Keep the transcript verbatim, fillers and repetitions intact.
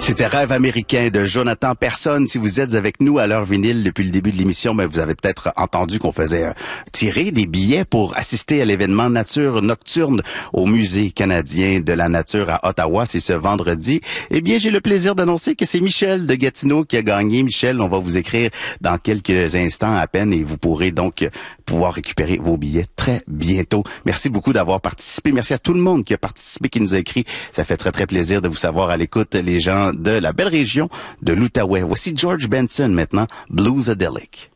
C'était Rêve américain de Jonathan Personne. Si vous êtes avec nous à l'heure vinyle depuis le début de l'émission, ben vous avez peut-être entendu qu'on faisait euh, tirer des billets pour assister à l'événement Nature Nocturne au Musée canadien de la nature à Ottawa. C'est ce vendredi. Eh bien, j'ai le plaisir d'annoncer que c'est Michel de Gatineau qui a gagné. Michel, on va vous écrire dans quelques instants à peine et vous pourrez donc pouvoir récupérer vos billets très bientôt. Merci beaucoup d'avoir participé. Merci à tout le monde qui a participé, qui nous a écrit. Ça fait très, très plaisir de vous savoir à l'écoute, les gens de la belle région de l'Outaouais. Voici George Benson maintenant, Bluesadelic.